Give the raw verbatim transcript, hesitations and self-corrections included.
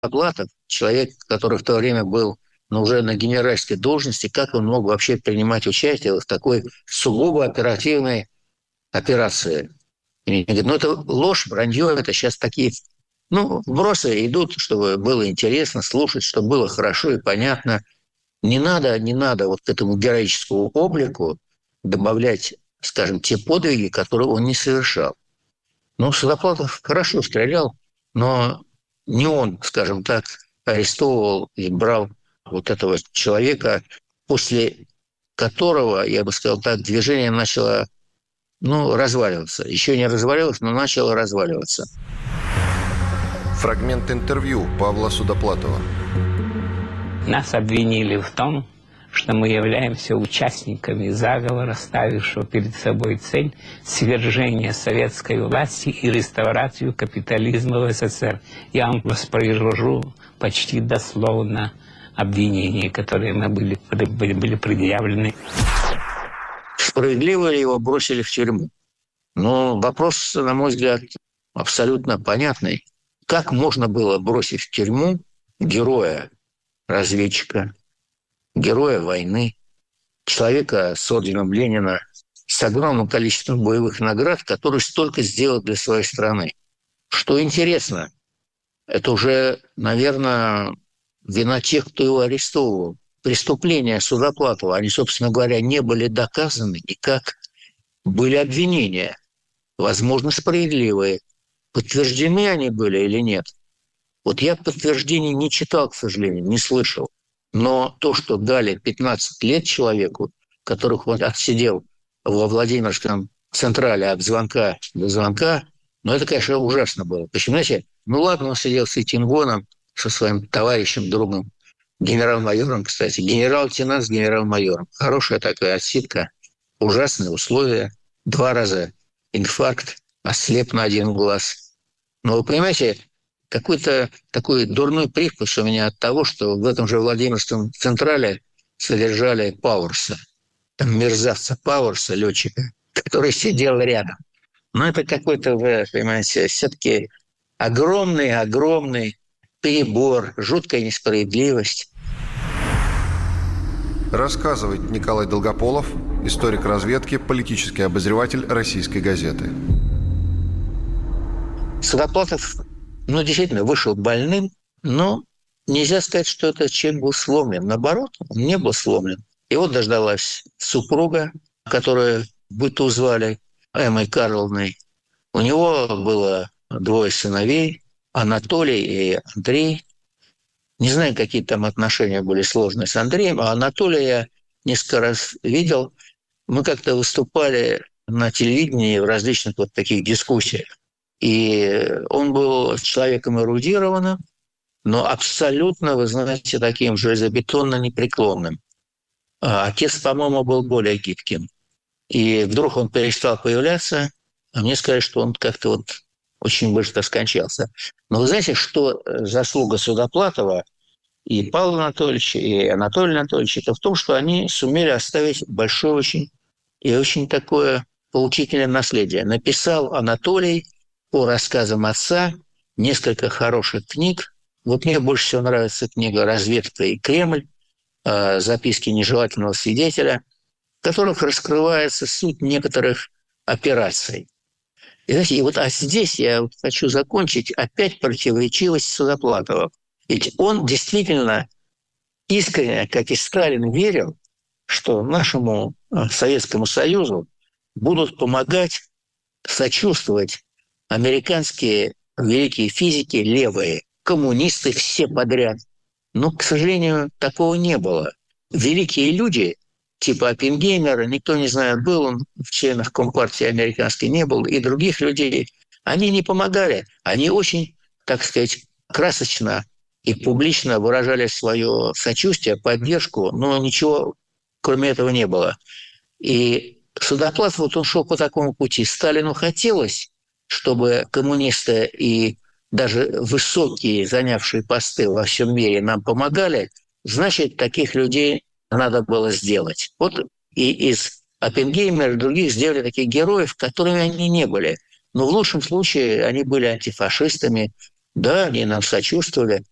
Судоплатов, человек, который в то время был ну, уже на генеральской должности, как он мог вообще принимать участие в такой сугубо оперативной операции? И говорит, ну это ложь, вранье, это сейчас такие, ну, вбросы идут, чтобы было интересно слушать, чтобы было хорошо и понятно. Не надо, не надо вот к этому героическому облику добавлять, скажем, те подвиги, которые он не совершал. Ну, Судоплатов хорошо стрелял, но не он, скажем так, арестовывал и брал вот этого человека, после которого, я бы сказал так, движение начало, ну, разваливаться. Еще не развалилось, но начало разваливаться. Фрагмент интервью Павла Судоплатова. Нас обвинили в том, что мы являемся участниками заговора, ставившего перед собой цель свержения советской власти и реставрацию капитализма в СССР. Я вам воспроизвожу почти дословно обвинения, которые мы были, были, были предъявлены. Справедливо ли его бросили в тюрьму? Ну, вопрос, на мой взгляд, абсолютно понятный. Как можно было бросить в тюрьму героя, разведчика, героя войны, человека с орденом Ленина, с огромным количеством боевых наград, который столько сделал для своей страны? Что интересно, это уже, наверное, вина тех, кто его арестовывал. Преступления Судоплатова, они, собственно говоря, не были доказаны никак. Были обвинения, возможно, справедливые. Подтверждены они были или нет? Вот я подтверждений не читал, к сожалению, не слышал. Но то, что дали пятнадцать лет человеку, которых он отсидел во Владимирском Централе от звонка до звонка, ну, это, конечно, ужасно было. Почему, знаете, ну, ладно, он сидел с Итингоном, со своим товарищем, другом, генерал-майором, кстати, генерал-лейтенант с генерал-майором. Хорошая такая отсидка, ужасные условия. Два раза инфаркт, ослеп на один глаз. Но вы понимаете, какой-то такой дурной привкус у меня от того, что в этом же Владимирском Централе содержали Пауэрса, там мерзавца Пауэрса, летчика, который сидел рядом. Но это какой-то, вы понимаете, все-таки огромный-огромный перебор, жуткая несправедливость. Рассказывает Николай Долгополов, историк разведки, политический обозреватель «Российской газеты». Судоплатов, ну, действительно, вышел больным, но нельзя сказать, что этот человек был сломлен. Наоборот, он не был сломлен. Его дождалась супруга, которую в быту звали Эммой Карловной. У него было двое сыновей, Анатолий и Андрей. Не знаю, какие там отношения были сложные с Андреем, а Анатолия я несколько раз видел. Мы как-то выступали на телевидении в различных вот таких дискуссиях. И он был человеком эрудированным, но абсолютно, вы знаете, таким железобетонно непреклонным. А отец, по-моему, был более гибким. И вдруг он перестал появляться, а мне сказали, что он как-то вот очень быстро скончался. Но вы знаете, что заслуга Судоплатова и Павла Анатольевича, и Анатолия Анатольевича, это в том, что они сумели оставить большое очень и очень такое поучительное наследие. Написал Анатолий по рассказам отца несколько хороших книг. Вот мне больше всего нравится книга «Разведка и Кремль», записки нежелательного свидетеля, в которых раскрывается суть некоторых операций. И, знаете, и вот а здесь я вот хочу закончить опять противоречивость Судоплатова. Ведь он действительно искренне, как и Сталин, верил, что нашему Советскому Союзу будут помогать, сочувствовать американские великие физики левые, коммунисты все подряд. Но, к сожалению, такого не было. Великие люди, типа Оппенгеймера, никто не знает, был он в членах Компартии американской, не был, и других людей, они не помогали. Они очень, так сказать, красочно и публично выражали свое сочувствие, поддержку, но ничего кроме этого не было. И Судоплатов, вот он шел по такому пути. Сталину хотелось, чтобы коммунисты и даже высокие, занявшие посты во всем мире нам помогали, значит, таких людей надо было сделать. Вот и из Оппенгеймера и других сделали таких героев, которыми они не были. Но в лучшем случае они были антифашистами, да, они нам сочувствовали.